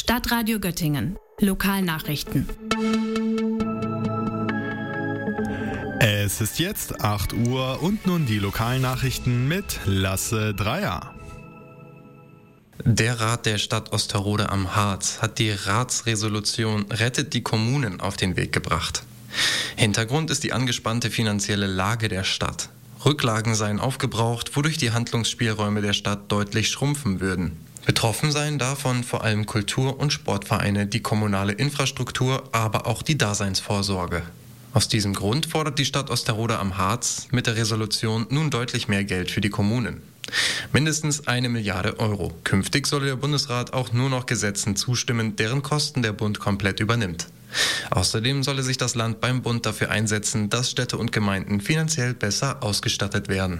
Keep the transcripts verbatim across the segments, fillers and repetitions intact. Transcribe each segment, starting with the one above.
Stadtradio Göttingen. Lokalnachrichten. Es ist jetzt acht Uhr und nun die Lokalnachrichten mit Lasse Dreier. Der Rat der Stadt Osterode am Harz hat die Ratsresolution Rettet die Kommunen auf den Weg gebracht. Hintergrund ist die angespannte finanzielle Lage der Stadt. Rücklagen seien aufgebraucht, wodurch die Handlungsspielräume der Stadt deutlich schrumpfen würden. Betroffen seien davon vor allem Kultur- und Sportvereine, die kommunale Infrastruktur, aber auch die Daseinsvorsorge. Aus diesem Grund fordert die Stadt Osterode am Harz mit der Resolution nun deutlich mehr Geld für die Kommunen. Mindestens eine Milliarde Euro. Künftig solle der Bundesrat auch nur noch Gesetzen zustimmen, deren Kosten der Bund komplett übernimmt. Außerdem solle sich das Land beim Bund dafür einsetzen, dass Städte und Gemeinden finanziell besser ausgestattet werden.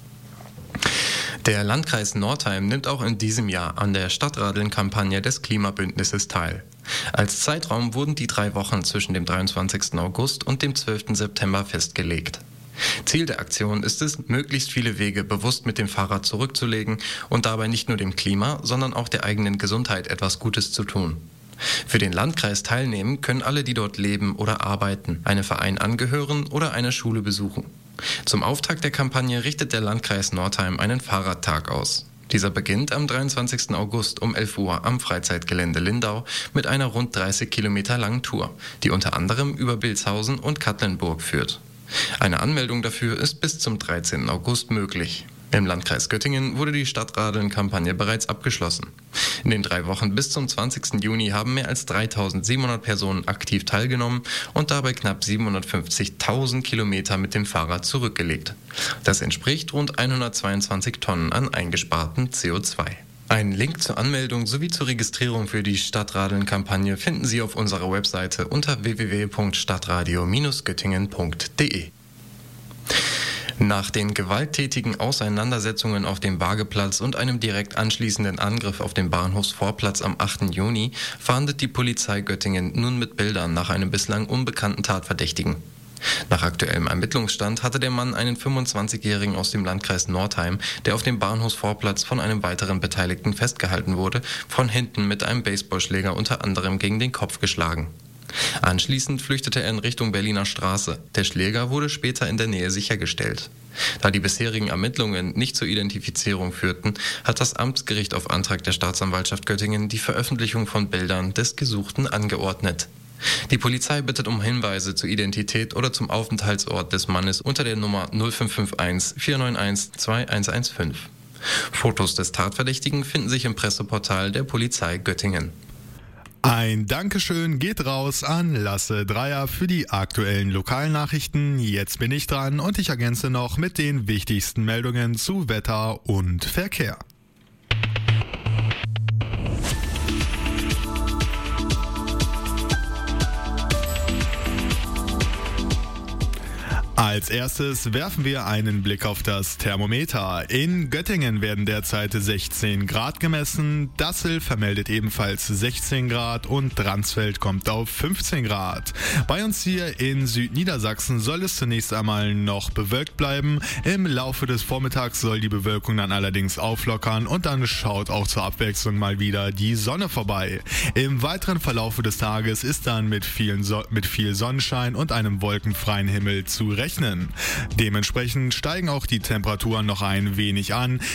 Der Landkreis Northeim nimmt auch in diesem Jahr an der Stadtradeln-Kampagne des Klimabündnisses teil. Als Zeitraum wurden die drei Wochen zwischen dem dreiundzwanzigsten August und dem zwölften September festgelegt. Ziel der Aktion ist es, möglichst viele Wege bewusst mit dem Fahrrad zurückzulegen und dabei nicht nur dem Klima, sondern auch der eigenen Gesundheit etwas Gutes zu tun. Für den Landkreis teilnehmen können alle, die dort leben oder arbeiten, einem Verein angehören oder eine Schule besuchen. Zum Auftakt der Kampagne richtet der Landkreis Northeim einen Fahrradtag aus. Dieser beginnt am dreiundzwanzigsten August um elf Uhr am Freizeitgelände Lindau mit einer rund dreißig Kilometer langen Tour, die unter anderem über Bilshausen und Katlenburg führt. Eine Anmeldung dafür ist bis zum dreizehnten August möglich. Im Landkreis Göttingen wurde die Stadtradeln-Kampagne bereits abgeschlossen. In den drei Wochen bis zum zwanzigsten Juni haben mehr als dreitausendsiebenhundert Personen aktiv teilgenommen und dabei knapp siebenhundertfünfzigtausend Kilometer mit dem Fahrrad zurückgelegt. Das entspricht rund hundertzweiundzwanzig Tonnen an eingespartem C O zwei. Einen Link zur Anmeldung sowie zur Registrierung für die Stadtradeln-Kampagne finden Sie auf unserer Webseite unter w w w punkt stadtradio Bindestrich göttingen punkt d e. Nach den gewalttätigen Auseinandersetzungen auf dem Bageplatz und einem direkt anschließenden Angriff auf den Bahnhofsvorplatz am achten Juni fahndet die Polizei Göttingen nun mit Bildern nach einem bislang unbekannten Tatverdächtigen. Nach aktuellem Ermittlungsstand hatte der Mann einen fünfundzwanzigjährigen aus dem Landkreis Northeim, der auf dem Bahnhofsvorplatz von einem weiteren Beteiligten festgehalten wurde, von hinten mit einem Baseballschläger unter anderem gegen den Kopf geschlagen. Anschließend flüchtete er in Richtung Berliner Straße. Der Schläger wurde später in der Nähe sichergestellt. Da die bisherigen Ermittlungen nicht zur Identifizierung führten, hat das Amtsgericht auf Antrag der Staatsanwaltschaft Göttingen die Veröffentlichung von Bildern des Gesuchten angeordnet. Die Polizei bittet um Hinweise zur Identität oder zum Aufenthaltsort des Mannes unter der Nummer null fünf fünf eins vier neun eins zwei eins eins fünf. Fotos des Tatverdächtigen finden sich im Presseportal der Polizei Göttingen. Ein Dankeschön geht raus an Lasse Dreier für die aktuellen Lokalnachrichten. Jetzt bin ich dran und ich ergänze noch mit den wichtigsten Meldungen zu Wetter und Verkehr. Als erstes werfen wir einen Blick auf das Thermometer. In Göttingen werden derzeit sechzehn Grad gemessen, Dassel vermeldet ebenfalls sechzehn Grad und Dransfeld kommt auf fünfzehn Grad. Bei uns hier in Südniedersachsen soll es zunächst einmal noch bewölkt bleiben. Im Laufe des Vormittags soll die Bewölkung dann allerdings auflockern und dann schaut auch zur Abwechslung mal wieder die Sonne vorbei. Im weiteren Verlaufe des Tages ist dann mit, vielen so- mit viel Sonnenschein und einem wolkenfreien Himmel zu rechnen. Dementsprechend steigen auch die Temperaturen noch ein wenig an.